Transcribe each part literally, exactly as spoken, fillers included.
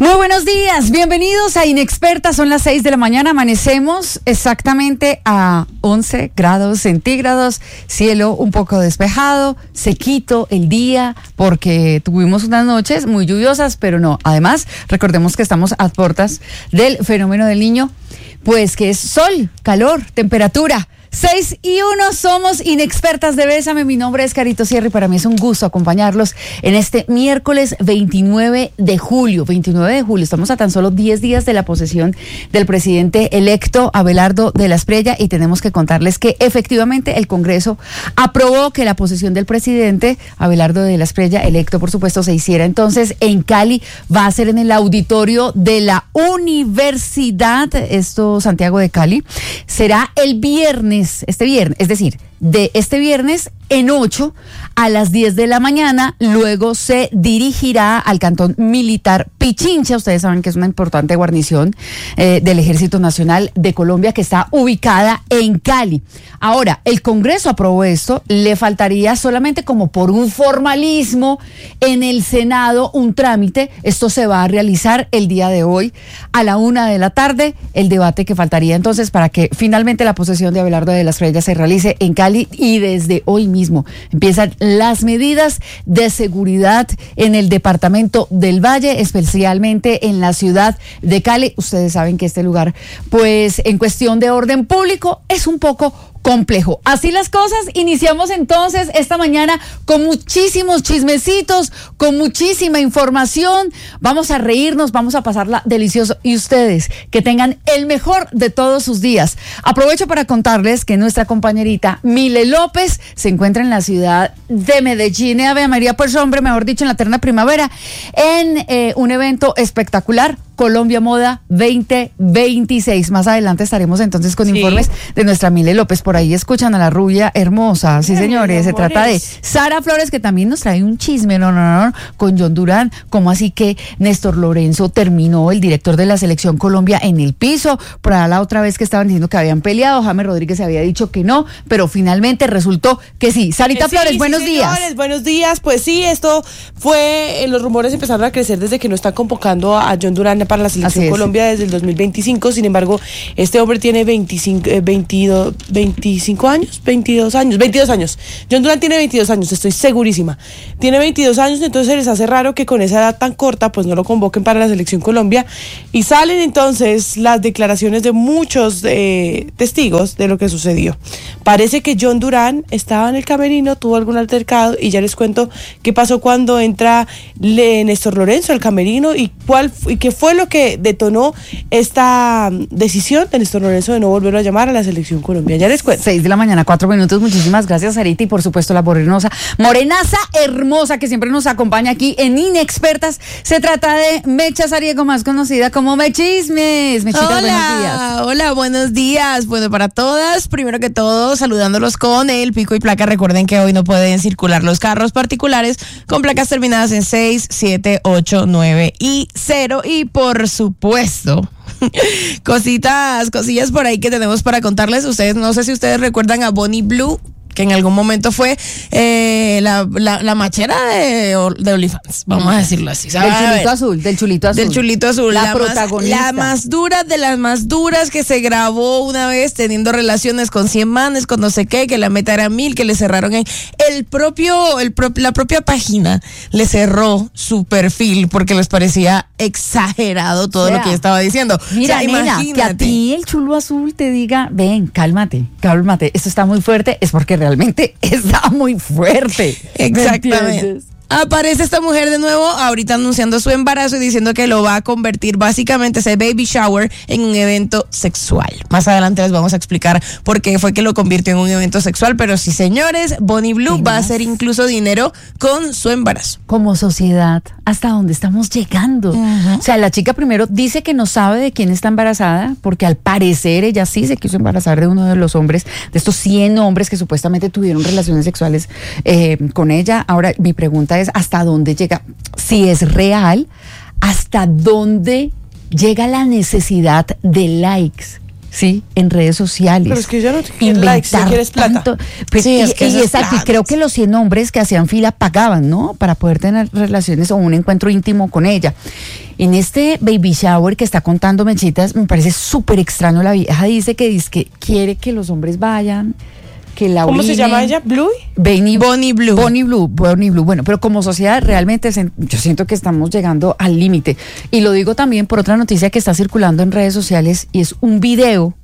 Muy buenos días, bienvenidos a Inexpertas, son las seis de la mañana, amanecemos exactamente a once grados centígrados, cielo un poco despejado, sequito el día porque tuvimos unas noches muy lluviosas, pero no, además recordemos que estamos a puertas del fenómeno del Niño, pues que es sol, calor, temperatura. seis y uno, somos Inexpertas de Bésame. Mi nombre es Carito Sierra y para mí es un gusto acompañarlos en este miércoles veintinueve de julio. veintinueve de julio, estamos a tan solo diez días de la posesión del presidente electo Abelardo de la Espriella y tenemos que contarles que efectivamente el Congreso aprobó que la posesión del presidente Abelardo de la Espriella, electo por supuesto, se hiciera entonces en Cali. Va a ser en el auditorio de la Universidad, esto Santiago de Cali. Será el viernes. Este viernes, es decir, de este viernes en ocho a las diez de la mañana, luego se dirigirá al cantón militar Pichincha. Ustedes saben que es una importante guarnición eh, del Ejército Nacional de Colombia que está ubicada en Cali. Ahora, el Congreso aprobó esto, le faltaría solamente como por un formalismo en el Senado un trámite. Esto se va a realizar el día de hoy a la una de la tarde, el debate que faltaría entonces para que finalmente la posesión de Abelardo de la Espriella se realice en Cali y desde hoy mismo empiezan las medidas de seguridad en el departamento del Valle, especialmente en la ciudad de Cali. Ustedes saben que este lugar, pues en cuestión de orden público, es un poco complejo. Así las cosas, iniciamos entonces esta mañana con muchísimos chismecitos, con muchísima información. Vamos a reírnos, vamos a pasarla delicioso y ustedes que tengan el mejor de todos sus días. Aprovecho para contarles que nuestra compañerita Mile López se encuentra en la ciudad de Medellín, Ave María, pues hombre, mejor dicho, en la eterna primavera, en eh, un evento espectacular, Colombia Moda veinte veintiséis. Más adelante estaremos entonces con sí. informes de nuestra Mile López. Por ahí escuchan a la rubia hermosa. Sí, señores, se trata de Sara Flores, que también nos trae un chisme, no, no, no, con John Durán. ¿Cómo así que Néstor Lorenzo terminó, el director de la Selección Colombia, en el piso? Por ahí la otra vez que estaban diciendo que habían peleado, James Rodríguez había dicho que no, pero finalmente resultó que sí. Sarita sí, Flores, sí, buenos señores, días. Buenos días, pues sí, esto fue, eh, los rumores empezaron a crecer desde que no están convocando a John Durán para la Selección Colombia desde el dos mil veinticinco. Sin embargo, este hombre tiene veinticinco, eh, veintidós, veinticinco años, veintidós años, veintidós años. John Durán tiene veintidós años, estoy segurísima. Tiene veintidós años, entonces se les hace raro que con esa edad tan corta pues no lo convoquen para la Selección Colombia. Y salen entonces las declaraciones de muchos eh, testigos de lo que sucedió. Parece que John Durán estaba en el camerino, tuvo algún altercado y ya les cuento qué pasó cuando entra Le, Néstor Lorenzo al camerino y cuál y qué fue lo que detonó esta decisión de Néstor Lorenzo de no volverlo a llamar a la Selección Colombia. Ya les cuento. Seis de la mañana, cuatro minutos. Muchísimas gracias, Sarita, y por supuesto la morenosa, morenaza hermosa que siempre nos acompaña aquí en Inexpertas. Se trata de Mecha Sariego, más conocida como Mechismes. Mechita, hola, buenos días. Hola, buenos días. Bueno, para todas, primero que todo, saludándolos con el pico y placa. Recuerden que hoy no pueden circular los carros particulares con placas terminadas en seis, siete, ocho, nueve y cero. Y por supuesto, cositas, cosillas por ahí que tenemos para contarles. Ustedes, no sé si ustedes recuerdan a Bonnie Blue, que en algún momento fue eh, la, la, la machera de, de OnlyFans, vamos a decirlo así. Del chulito azul, del chulito azul. Del chulito azul. La, la protagonista. Más, la más dura de las más duras, que se grabó una vez teniendo relaciones con cien manes, con no sé qué, que la meta era mil, que le cerraron en el propio, el pro, la propia página le cerró su perfil porque les parecía exagerado todo o sea, lo que ella estaba diciendo. Mira, o sea, nena, que a ti el chulo azul te diga, ven, cálmate, cálmate, esto está muy fuerte, es porque realmente está muy fuerte. Exactamente. Aparece esta mujer de nuevo, ahorita anunciando su embarazo y diciendo que lo va a convertir básicamente ese baby shower en un evento sexual. Más adelante les vamos a explicar por qué fue que lo convirtió en un evento sexual, pero sí, señores, Bonnie Blue va a hacer incluso dinero con su embarazo. Como sociedad, ¿hasta dónde estamos llegando? Uh-huh. O sea, la chica primero dice que no sabe de quién está embarazada, porque al parecer ella sí se quiso embarazar de uno de los hombres, de estos cien hombres que supuestamente tuvieron relaciones sexuales eh, con ella. Ahora, mi pregunta es, ¿hasta dónde llega? Si es real, ¿hasta dónde llega la necesidad de likes? Sí, en redes sociales. Pero es que ya no quiere likes, ya quieres plata. Tanto, pues, sí, y, es que y exacto, y creo que los cien hombres que hacían fila pagaban, ¿no? Para poder tener relaciones o un encuentro íntimo con ella. En este baby shower que está contando Mechitas, me parece súper extraño. La vieja dice que, dice que quiere que los hombres vayan, que la ¿Cómo se llama ella? ¿Blue? Bonnie, Bonnie Blue. Bonnie Blue, Bonnie Blue. Bueno, pero como sociedad realmente se, yo siento que estamos llegando al límite. Y lo digo también por otra noticia que está circulando en redes sociales y es un video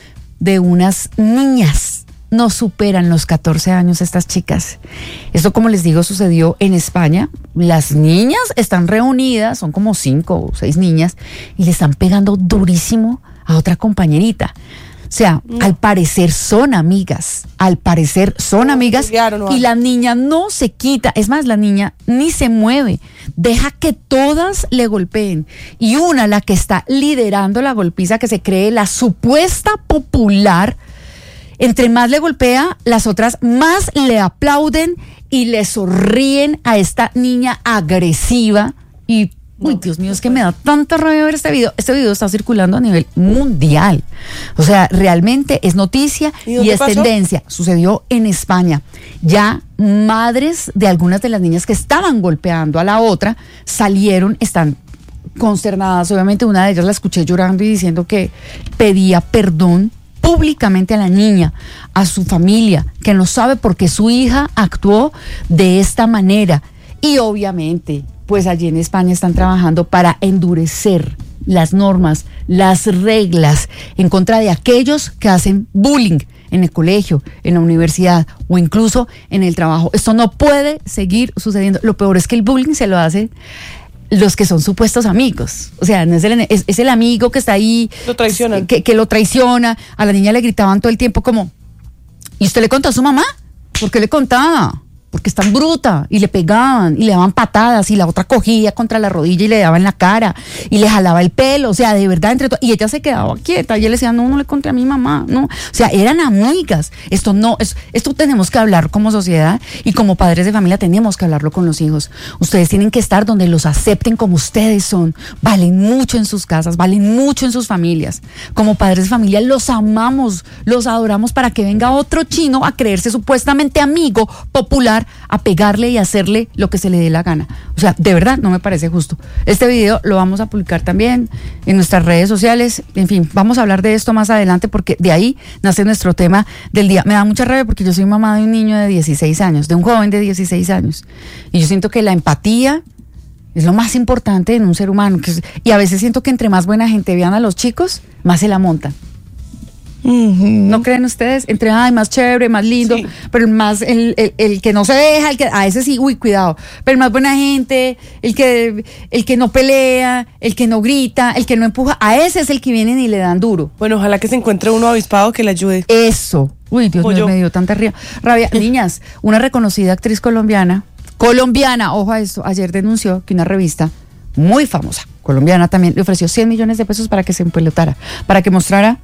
de unas niñas. No superan los catorce años estas chicas. Esto, como les digo, sucedió en España. Las niñas están reunidas, son como cinco o seis niñas, y le están pegando durísimo a otra compañerita. O sea, no. al parecer son amigas, al parecer son no, amigas no, y la niña no se quita, es más, la niña ni se mueve, deja que todas le golpeen y una, la que está liderando la golpiza, que se cree la supuesta popular, entre más le golpea, las otras más le aplauden y le sonríen a esta niña agresiva y uy, Dios mío, es que me da tanta rabia ver este video. Este video está circulando a nivel mundial. O sea, realmente es noticia y, y es pasó? tendencia. Sucedió en España. Ya madres de algunas de las niñas que estaban golpeando a la otra salieron, están consternadas. Obviamente una de ellas la escuché llorando y diciendo que pedía perdón públicamente a la niña, a su familia, que no sabe por qué su hija actuó de esta manera. Y obviamente, pues allí en España están trabajando para endurecer las normas, las reglas en contra de aquellos que hacen bullying en el colegio, en la universidad o incluso en el trabajo. Esto no puede seguir sucediendo. Lo peor es que el bullying se lo hacen los que son supuestos amigos. O sea, no es el, es, es el amigo que está ahí, lo traicionan. Que, que lo traiciona. A la niña le gritaban todo el tiempo como, ¿y usted le contó a su mamá? ¿Por qué le contaba? Porque es tan bruta, y le pegaban, y le daban patadas, y la otra cogía contra la rodilla y le daba en la cara, y le jalaba el pelo, o sea, de verdad, entre todo, y ella se quedaba quieta, y él le decía, no, no le conté a mi mamá, no, o sea, eran amigas. Esto no, es, esto tenemos que hablar como sociedad, y como padres de familia tenemos que hablarlo con los hijos. Ustedes tienen que estar donde los acepten como ustedes son, valen mucho en sus casas, valen mucho en sus familias. Como padres de familia los amamos, los adoramos para que venga otro chino a creerse supuestamente amigo, popular, a pegarle y hacerle lo que se le dé la gana. O sea, de verdad no me parece justo. Este video lo vamos a publicar también en nuestras redes sociales. En fin, vamos a hablar de esto más adelante porque de ahí nace nuestro tema del día. Me da mucha rabia porque yo soy mamá de un niño de dieciséis años, de un joven de dieciséis años. Y yo siento que la empatía es lo más importante en un ser humano. Y a veces siento que entre más buena gente vean a los chicos, más se la montan. Uh-huh. ¿No creen ustedes? Entre, ay, más chévere, más lindo, sí. Pero el más, el, el, el que no se deja, el que, a ese sí, uy, cuidado, pero el más buena gente, el que, el que no pelea, el que no grita, el que no empuja, a ese es el que vienen y le dan duro. Bueno, ojalá que se encuentre uno avispado que le ayude. Eso, uy, Dios mío, me dio tanta rabia. rabia. Niñas, una reconocida actriz colombiana, colombiana, ojo a esto, ayer denunció que una revista muy famosa, colombiana también, le ofreció cien millones de pesos para que se empelotara, para que mostrara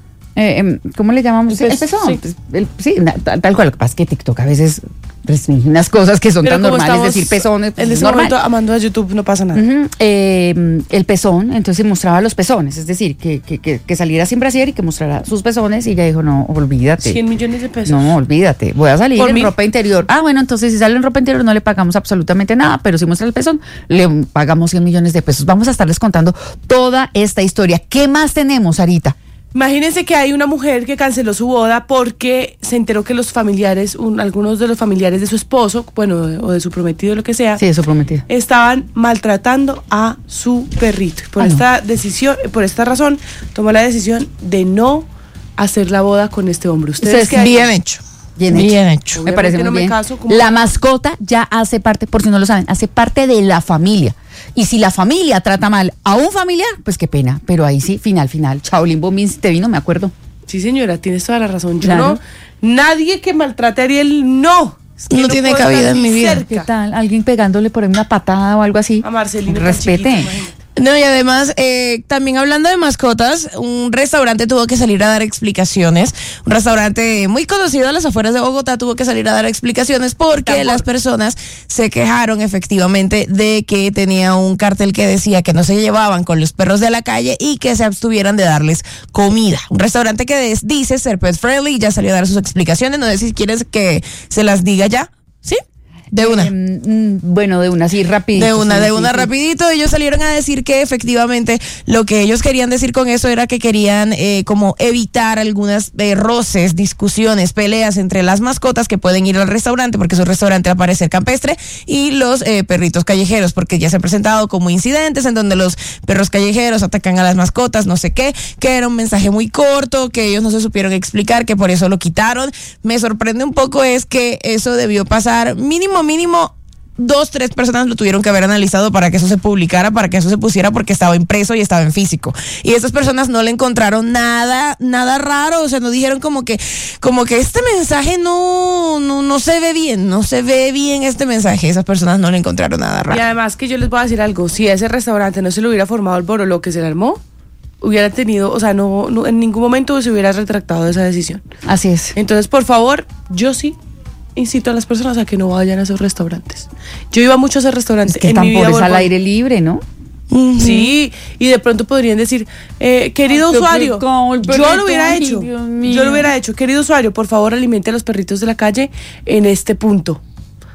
Eh, ¿cómo le llamamos? El, pez, el pezón. Sí, el, sí tal, tal cual. Lo que pasa es que TikTok a veces restringe unas cosas que son Pero tan normales, decir pezones. En ese momento, amando a YouTube, no pasa nada. Uh-huh. eh, el pezón, entonces mostraba los pezones, es decir, que, que, que, que saliera sin brasier y que mostrara sus pezones, y ella dijo, no, olvídate. cien millones de pesos. No, olvídate, voy a salir ¿Por en mí? ropa interior. Ah, bueno, entonces si sale en ropa interior no le pagamos absolutamente nada, pero si muestra el pezón, le pagamos cien millones de pesos. Vamos a estarles contando toda esta historia. ¿Qué más tenemos, Sarita? Imagínense que hay una mujer que canceló su boda porque se enteró que los familiares, un, algunos de los familiares de su esposo, bueno, o de su prometido, lo que sea, sí, de su prometido, estaban maltratando a su perrito. Por ah, esta no. decisión, por esta razón, tomó la decisión de no hacer la boda con este hombre. Ustedes qué bien hecho. Bien hecho. Bien hecho. Me parece muy no bien. Me caso, como... La mascota ya hace parte, por si no lo saben, hace parte de la familia. Y si la familia trata mal a un familiar, pues qué pena. Pero ahí sí, final, final. Chao, Limbo Min, te vino, me acuerdo. Sí, señora, tienes toda la razón. Yo claro. no, nadie que maltrate a Ariel, no. Es que no, no tiene cabida en mi vida. Cerca. ¿Qué tal? Alguien pegándole por ahí una patada o algo así. A Marcelino. Respete. No, y además, eh, también hablando de mascotas, un restaurante tuvo que salir a dar explicaciones. Un restaurante muy conocido a las afueras de Bogotá tuvo que salir a dar explicaciones porque las personas se quejaron efectivamente de que tenía un cartel que decía que no se llevaban con los perros de la calle y que se abstuvieran de darles comida. Un restaurante que des, dice ser pet friendly, ya salió a dar sus explicaciones. No sé si quieres que se las diga ya, ¿sí? De una. Eh, bueno, de una, sí, rapidito. De una, sí, de sí, una, sí. rapidito. Ellos salieron a decir que efectivamente lo que ellos querían decir con eso era que querían eh, como evitar algunas eh, roces, discusiones, peleas entre las mascotas que pueden ir al restaurante, porque es un restaurante a parecer campestre, y los eh, perritos callejeros, porque ya se han presentado como incidentes en donde los perros callejeros atacan a las mascotas, no sé qué, que era un mensaje muy corto, que ellos no se supieron explicar, que por eso lo quitaron. Me sorprende un poco es que eso debió pasar mínimo mínimo dos, tres personas lo tuvieron que haber analizado para que eso se publicara, para que eso se pusiera, porque estaba impreso y estaba en físico. Y estas personas no le encontraron nada, nada raro, o sea, no dijeron como que, como que este mensaje no, no, no se ve bien, no se ve bien este mensaje. Esas personas no le encontraron nada raro. Y además que yo les voy a decir algo, si a ese restaurante no se le hubiera formado el borolo que se le armó, hubiera tenido, o sea, no, no en ningún momento se hubiera retractado de esa decisión. Así es. Entonces, por favor, yo sí incito a las personas a que no vayan a esos restaurantes. Yo iba mucho a esos restaurantes. Es que en mi vida tambor es al vuelvo- aire libre, ¿no? Uh-huh. Sí, y de pronto podrían decir, eh, querido Ay, qué usuario, pecado, el yo perrito, lo hubiera ay, hecho, Dios mío. yo lo hubiera hecho, querido usuario, por favor alimente a los perritos de la calle en este punto.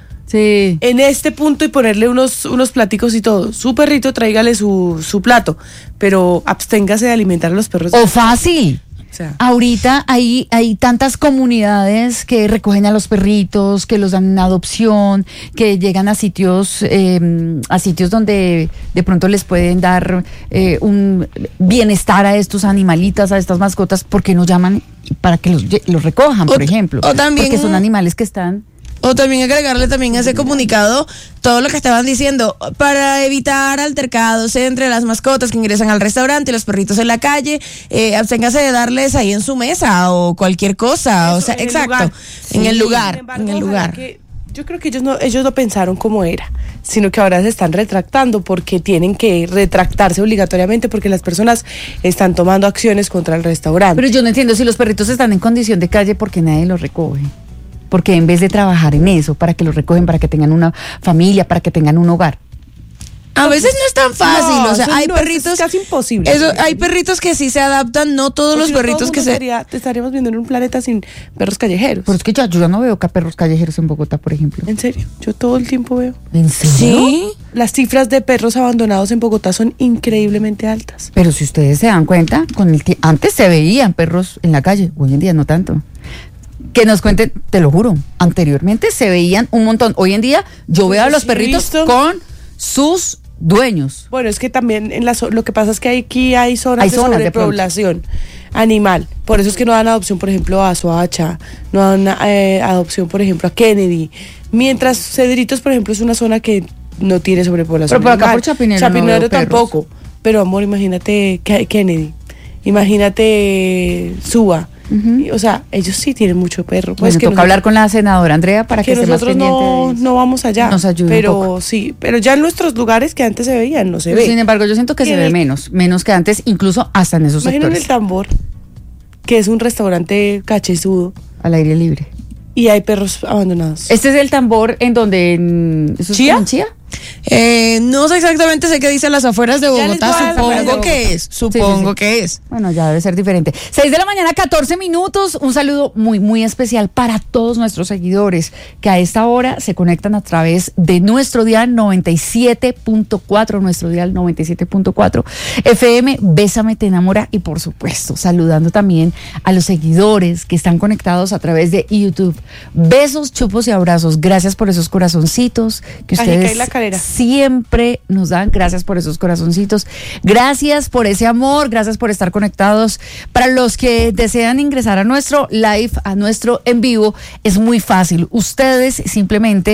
Sí. En este punto y ponerle unos, unos platicos y todo. Su perrito, tráigale su, su plato, pero absténgase de alimentar a los perros. O fácil. O sea, Ahorita hay, hay tantas comunidades que recogen a los perritos, que los dan en adopción, que llegan a sitios, eh, a sitios donde de pronto les pueden dar eh, un bienestar a estos animalitas, a estas mascotas, porque no llaman para que los, lle- los recojan, O- por ejemplo. o también- porque son animales que están. O también agregarle también a ese comunicado todo lo que estaban diciendo para evitar altercados entre las mascotas que ingresan al restaurante y los perritos en la calle. Eh, absténgase de darles ahí en su mesa o cualquier cosa. eso, o sea, en el exacto. lugar. En Sí, el lugar. sin embargo, en el ojalá lugar. que- yo creo que ellos no, ellos no pensaron cómo era, sino que ahora se están retractando porque tienen que retractarse obligatoriamente porque las personas están tomando acciones contra el restaurante. Pero yo no entiendo si los perritos están en condición de calle porque nadie los recoge. Porque en vez de trabajar en eso, para que los recogen, para que tengan una familia, para que tengan un hogar. A veces no es tan fácil, No, o sea, eso hay no, eso perritos. es casi imposible. Eso, hay perritos que sí se adaptan, no todos Porque los si no, todo perritos el que mundo se. estaría- te estaríamos viendo en un planeta sin perros callejeros. Pero es que ya, yo ya no veo acá perros callejeros en Bogotá, por ejemplo. En serio, yo todo el tiempo veo. ¿En serio? Sí. Las cifras de perros abandonados en Bogotá son increíblemente altas. Pero si ustedes se dan cuenta, con el tie- antes se veían perros en la calle, hoy en día no tanto. Que nos cuenten, te lo juro, anteriormente se veían un montón. Hoy en día yo veo a Yo los sí he perritos visto. con sus dueños. Bueno, es que también en la zo- lo que pasa es que aquí hay zonas Hay de zonas de pronto. sobrepoblación animal. Por eso es que no dan adopción, por ejemplo, a Soacha, no dan eh, adopción, por ejemplo, a Kennedy. Mientras Cedritos, por ejemplo, es una zona que no tiene sobrepoblación Pero por acá animal. por Chapinero no Chapinero veo perros. tampoco. Pero amor, imagínate Ke- Kennedy, imagínate Suba. Y, o sea, ellos sí tienen mucho perro. Pues Pues que toca nosotros- hablar con la senadora Andrea para que, que esté más nosotros pendiente no, de eso. no vamos allá. Nos ayude un pero poco. sí, pero ya en nuestros lugares que antes se veían, no se Pero ve. sin embargo, yo siento que se Tiene- ve menos, menos que antes, incluso hasta en esos Imaginen sectores, el tambor, que es un restaurante cachezudo, al aire libre. y hay perros abandonados. Este es el tambor en donde... en- ¿eso es ¿Chía? como en Chía? Eh, no sé exactamente, sé qué dice las afueras de Ya les Bogotá. voy a dar las Supongo afueras de que Bogotá. es. Supongo Sí, sí, sí. que es. Bueno, ya debe ser diferente. seis de la mañana, catorce minutos. Un saludo muy, muy especial para todos nuestros seguidores que a esta hora se conectan a través de nuestro dial noventa y siete punto cuatro, nuestro dial noventa y siete punto cuatro F M. Bésame, te enamora. Y por supuesto, saludando también a los seguidores que están conectados a través de YouTube. Besos, chupos y abrazos. Gracias por esos corazoncitos que Ay, ustedes caí la calera. siempre nos dan. Gracias por esos corazoncitos. Gracias por ese amor. Gracias por estar conectados. Para los que desean ingresar a nuestro live, a nuestro en vivo, es muy fácil. Ustedes simplemente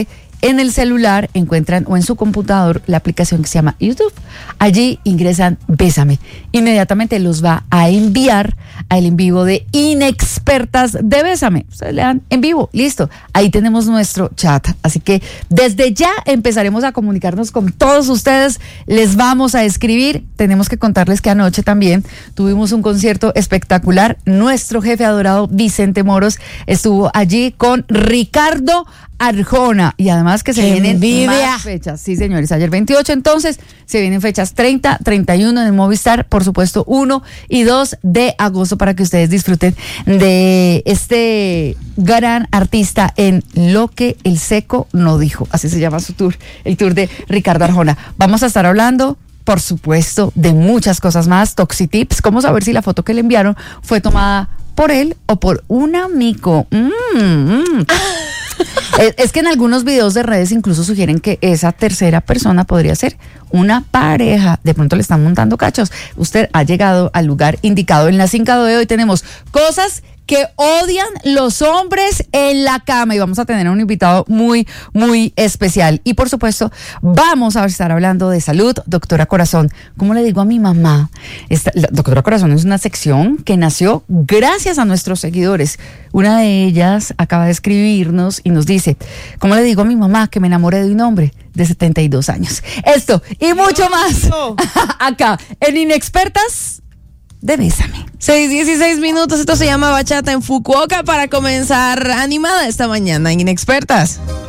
en el celular encuentran o en su computador la aplicación que se llama YouTube. Allí ingresan Bésame. Inmediatamente los va a enviar al en vivo de Inexpertas de Bésame. Ustedes le dan en vivo, listo. Ahí tenemos nuestro chat. Así que desde ya empezaremos a comunicarnos con todos ustedes. Les vamos a escribir. Tenemos que contarles que anoche también tuvimos un concierto espectacular. Nuestro jefe adorado Vicente Moros estuvo allí con Ricardo Arjona, y además que se ¡Qué vienen envidia! más fechas. Sí, señores, ayer veintiocho, entonces se vienen fechas treinta, treinta y uno en el Movistar, por supuesto uno y dos de agosto, para que ustedes disfruten de este gran artista en Lo que el Seco no dijo. Así se llama su tour, el tour de Ricardo Arjona. Vamos a estar hablando, por supuesto, de muchas cosas más. Toxitips, cómo saber si la foto que le enviaron fue tomada por él o por un amigo. Mm, mm. es, es que en algunos videos de redes incluso sugieren que esa tercera persona podría ser una pareja. De pronto le están montando cachos. Usted ha llegado al lugar indicado. En la cinco de hoy tenemos cosas que odian los hombres en la cama, y vamos a tener un invitado muy, muy especial. Y por supuesto, vamos a estar hablando de salud. Doctora Corazón, ¿cómo le digo a mi mamá? Esta, la Doctora Corazón es una sección que nació gracias a nuestros seguidores. Una de ellas acaba de escribirnos y nos dice: ¿cómo le digo a mi mamá que me enamoré de un hombre de setenta y dos años? Esto y mucho más acá en Inexpertas de Bésame. seis dieciséis minutos, esto se llama Bachata en Fukuoka, para comenzar animada esta mañana en Inexpertas.